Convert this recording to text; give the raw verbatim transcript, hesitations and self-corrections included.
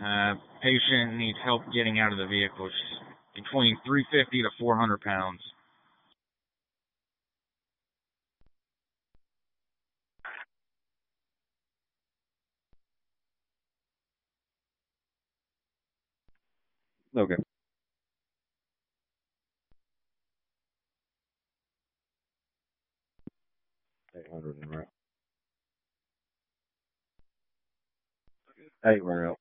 Uh, patient needs help getting out of the vehicle. She's between three hundred fifty to four hundred pounds. Okay. eight hundred, right? Eight, right?